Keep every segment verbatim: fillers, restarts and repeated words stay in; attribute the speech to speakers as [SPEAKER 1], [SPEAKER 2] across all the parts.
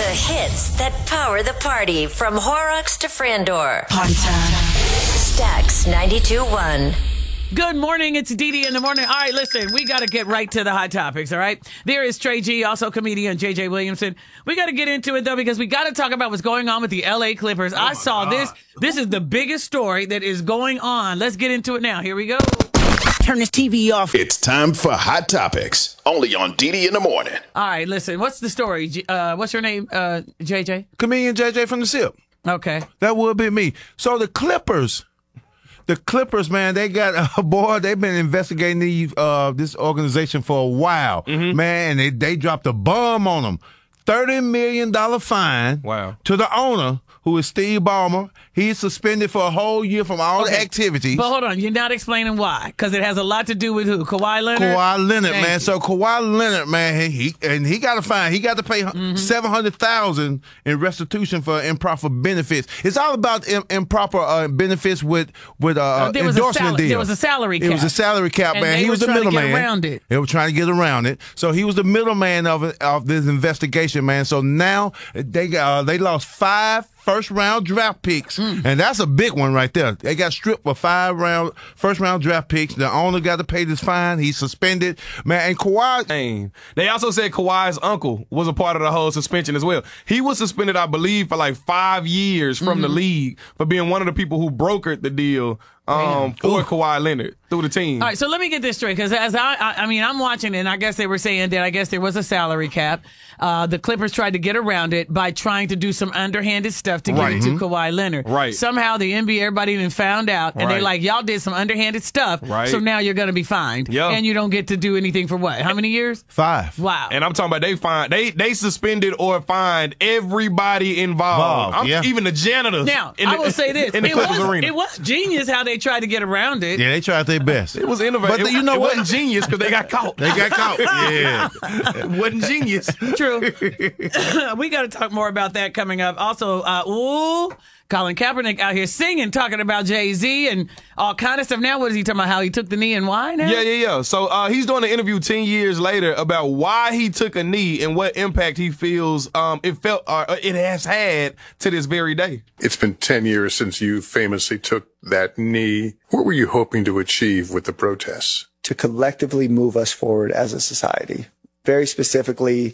[SPEAKER 1] hits that power the party from Horrocks to Frandor.
[SPEAKER 2] Party time.
[SPEAKER 1] Stax ninety-two point one.
[SPEAKER 3] Good morning. It's Dee Dee in the morning. All right, listen, we got to get right to the hot topics, all right? There is Trey G, also comedian J J Williamson. We got to get into it, though, because we got to talk about what's going on with the L A Clippers. Oh I saw God. this. This is the biggest story that is going on. Let's get into it now. Here we go.
[SPEAKER 2] Turn this T V off.
[SPEAKER 4] It's time for Hot Topics, only on Dee Dee in the morning.
[SPEAKER 3] All right, listen, what's the story? Uh, what's your name, uh, J J?
[SPEAKER 5] Comedian J J from the S I P.
[SPEAKER 3] Okay.
[SPEAKER 5] That would be me. So the Clippers... The Clippers, man, they got a uh, boy. They've been investigating these, uh, this organization for a while, mm-hmm. man. And they, they dropped a bomb on them. thirty million dollars fine wow. to the owner, who is Steve Ballmer. He's suspended for a whole year from all okay. the activities.
[SPEAKER 3] But hold on, you're not explaining why, because it has a lot to do with who? Kawhi Leonard?
[SPEAKER 5] Kawhi Leonard,
[SPEAKER 3] Thank
[SPEAKER 5] man.
[SPEAKER 3] you.
[SPEAKER 5] So Kawhi Leonard, man, he and he got to fine. He got to pay mm-hmm. seven hundred thousand dollars in restitution for improper benefits. It's all about im- improper uh, benefits with with uh, uh,
[SPEAKER 3] there was
[SPEAKER 5] endorsement
[SPEAKER 3] sal-
[SPEAKER 5] deals.
[SPEAKER 3] There was a salary cap.
[SPEAKER 5] It was a salary cap,
[SPEAKER 3] and
[SPEAKER 5] man.
[SPEAKER 3] He
[SPEAKER 5] was
[SPEAKER 3] the
[SPEAKER 5] middleman.
[SPEAKER 3] around it.
[SPEAKER 5] They were trying to get around it. So he was the middleman of it, of this investigation, man. So now they got uh, they lost five first round draft picks, mm. and that's a big one right there. They got stripped for five round first round draft picks. The owner got to pay this fine. He's suspended, man. And Kawhi,
[SPEAKER 6] they also said Kawhi's uncle was a part of the whole suspension as well. He was suspended, I believe, for like five years from mm-hmm. the league for being one of the people who brokered the deal um, for Ooh. Kawhi Leonard through the team.
[SPEAKER 3] All right, so let me get this straight, because as I, I, I mean, I'm watching, and I guess they were saying that I guess there was a salary cap. Uh, the Clippers tried to get around it by trying to do some underhanded stuff to
[SPEAKER 5] right.
[SPEAKER 3] get it to
[SPEAKER 5] mm-hmm.
[SPEAKER 3] Kawhi Leonard.
[SPEAKER 6] Right.
[SPEAKER 3] Somehow the N B A, everybody even found out, and
[SPEAKER 6] right.
[SPEAKER 3] they're like, y'all did some underhanded stuff,
[SPEAKER 6] right.
[SPEAKER 3] so now you're going to be fined,
[SPEAKER 6] yep.
[SPEAKER 3] and you don't get to do anything for what? How many years?
[SPEAKER 5] Five.
[SPEAKER 3] Wow.
[SPEAKER 6] And I'm talking about they fined, they they suspended or fined everybody involved,
[SPEAKER 5] Involved, yeah.
[SPEAKER 6] even the janitors.
[SPEAKER 3] Now,
[SPEAKER 6] in the,
[SPEAKER 3] I will say this.
[SPEAKER 6] in the
[SPEAKER 3] it,
[SPEAKER 6] Clippers
[SPEAKER 3] was,
[SPEAKER 6] arena.
[SPEAKER 3] it was genius how they tried to get around it.
[SPEAKER 5] Yeah, they tried their best.
[SPEAKER 6] It was innovative.
[SPEAKER 5] But
[SPEAKER 6] it,
[SPEAKER 5] you know
[SPEAKER 6] it
[SPEAKER 5] what?
[SPEAKER 6] wasn't genius because they got caught.
[SPEAKER 5] They got caught. Yeah.
[SPEAKER 6] It wasn't genius.
[SPEAKER 3] True. We got to talk more about that coming up. Also, uh, ooh, Colin Kaepernick out here singing, talking about Jay-Z and all kind of stuff. Now, what is he talking about? How he took the knee and why now?
[SPEAKER 6] Yeah, yeah, yeah. So uh, he's doing an interview ten years later about why he took a knee and what impact he feels um, it felt uh, it has had to this very day.
[SPEAKER 7] It's been ten years since you famously took that knee. What were you hoping to achieve with the protests?
[SPEAKER 8] To collectively move us forward as a society. Very specifically,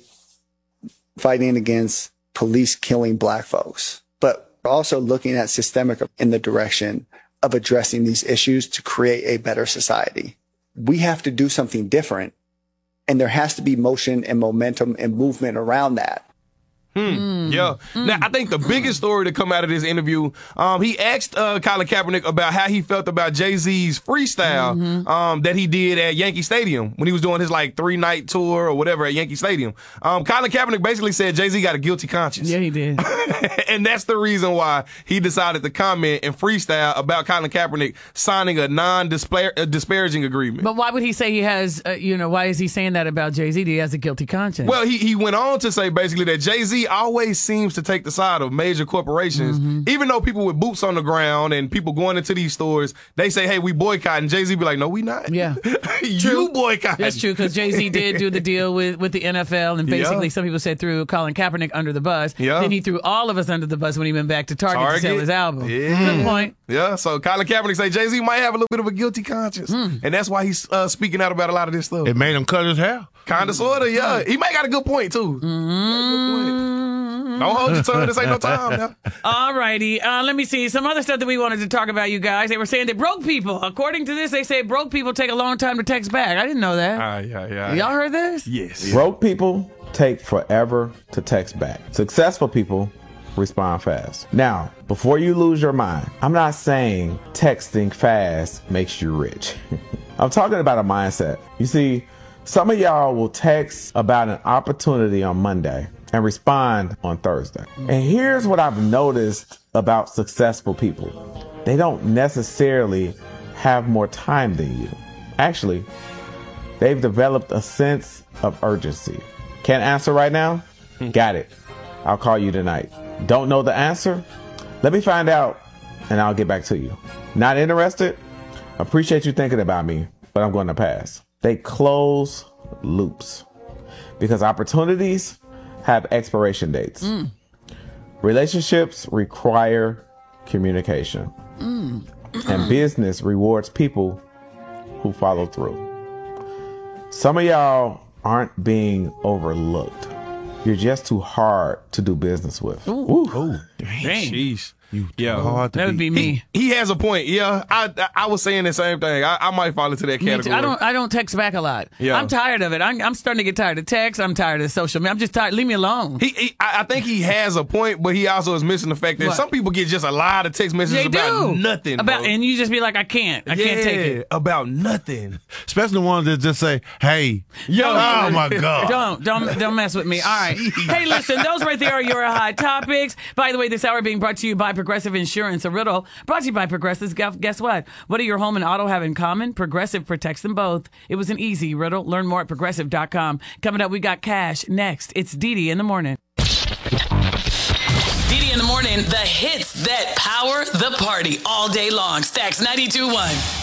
[SPEAKER 8] fighting against police killing black folks, but also looking at systemic in the direction of addressing these issues to create a better society. We have to do something different, and there has to be motion and momentum and movement around that.
[SPEAKER 6] Hmm. Mm. Yeah. Mm. Now, I think the biggest story to come out of this interview, um, he asked uh, Colin Kaepernick about how he felt about Jay-Z's freestyle mm-hmm. um, that he did at Yankee Stadium when he was doing his like three night tour or whatever at Yankee Stadium. Um, Colin Kaepernick basically said Jay-Z got a guilty conscience.
[SPEAKER 3] Yeah, he did.
[SPEAKER 6] And that's the reason why he decided to comment and freestyle about Colin Kaepernick signing a non-disparaging agreement.
[SPEAKER 3] But why would he say he has, uh, you know, why is he saying that about Jay-Z? He has a guilty conscience.
[SPEAKER 6] Well, he, he went on to say basically that Jay-Z always seems to take the side of major corporations, mm-hmm. even though people with boots on the ground and people going into these stores, they say, hey, we boycotting. Jay-Z be like, no, we not.
[SPEAKER 3] Yeah.
[SPEAKER 6] You boycotting.
[SPEAKER 3] That's true, because Jay-Z did do the deal with, with the N F L, and basically yeah. some people said threw Colin Kaepernick under the bus. Yeah. Then he threw all of us under the bus when he went back to Target, Target. to sell his album.
[SPEAKER 6] Yeah.
[SPEAKER 3] Good point.
[SPEAKER 6] Yeah, so Colin Kaepernick say Jay-Z might have a little bit of a guilty conscience, mm. and that's why he's uh, speaking out about a lot of this stuff.
[SPEAKER 5] It made him cut his hair.
[SPEAKER 6] Kind of, sort of, yeah. He might got a good point, too.
[SPEAKER 3] Mm-hmm.
[SPEAKER 6] Don't hold your tongue. This ain't no time now.
[SPEAKER 3] All righty. Uh, let me see. Some other stuff that we wanted to talk about, you guys. They were saying that broke people, according to this, they say broke people take a long time to text back. I didn't know that.
[SPEAKER 6] Uh, yeah, yeah.
[SPEAKER 3] Y'all heard this?
[SPEAKER 6] Yes.
[SPEAKER 9] Broke people take forever to text back. Successful people respond fast. Now, before you lose your mind, I'm not saying texting fast makes you rich. I'm talking about a mindset. You see, some of y'all will text about an opportunity on Monday and respond on Thursday. And here's what I've noticed about successful people. They don't necessarily have more time than you. Actually, they've developed a sense of urgency. Can't answer right now? Got it. I'll call you tonight. Don't know the answer? Let me find out and I'll get back to you. Not interested? Appreciate you thinking about me, but I'm going to pass. They close loops because opportunities, have expiration dates. Mm. Relationships require communication. Mm. And business rewards people who follow through. Some of y'all aren't being overlooked. You're just too hard to do business with.
[SPEAKER 3] Ooh.
[SPEAKER 6] Ooh. Oh, dang. Jeez.
[SPEAKER 5] You
[SPEAKER 6] yeah,
[SPEAKER 5] hard to
[SPEAKER 3] that would be me.
[SPEAKER 6] He, he has a point. Yeah, I I, I was saying the same thing. I, I might fall into that category.
[SPEAKER 3] I don't I don't text back a lot.
[SPEAKER 6] Yeah.
[SPEAKER 3] I'm tired of it. I'm, I'm starting to get tired of text. I'm tired of social media. I'm just tired. Leave me alone.
[SPEAKER 6] He, he I, I think he has a point, but he also is missing the fact that
[SPEAKER 3] What?
[SPEAKER 6] some people get just a lot of text messages
[SPEAKER 3] They
[SPEAKER 6] about
[SPEAKER 3] do.
[SPEAKER 6] nothing.
[SPEAKER 3] About
[SPEAKER 6] bro.
[SPEAKER 3] and you just be like, I can't. I
[SPEAKER 6] yeah,
[SPEAKER 3] can't take it.
[SPEAKER 6] about nothing.
[SPEAKER 5] Especially the ones that just say, hey.
[SPEAKER 6] Yo,
[SPEAKER 5] oh, my God.
[SPEAKER 3] Don't, don't, don't mess with me. All right. Hey, listen, those right there are your hot topics. By the way, this hour being brought to you by Progressive Insurance. A riddle brought to you by Progressive. Guess what? What do your home and auto have in common? Progressive protects them both. It was an easy riddle. Learn more at progressive dot com. Coming up, we got cash next. It's Dee in the morning.
[SPEAKER 10] Dee in the morning, the hits that power the party all day long. Stacks ninety-two point one.